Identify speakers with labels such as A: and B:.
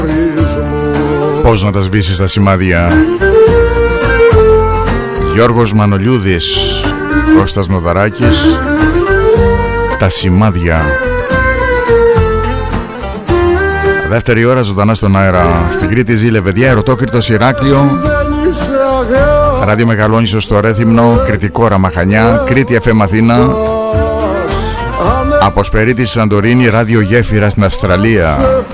A: Πώς να τα σβήσεις τα σημάδια. Γιώργος Μανολιούδης, Κώστας Νοδαράκης, τα σημάδια. Δεύτερη ώρα ζωντανά στον αέρα. Στην Κρήτη ζει Λεβεδιά, Ερωτόκριτος Ηράκλειο, Ράδιο Μεγαλόνισσος στο Ρέθυμνο, Κρητικό Ραμαχανιά, Κρήτη FM Αθήνα, Αποσπερίτη Σαντορίνη, Ράδιο Γέφυρα στην Αυστραλία.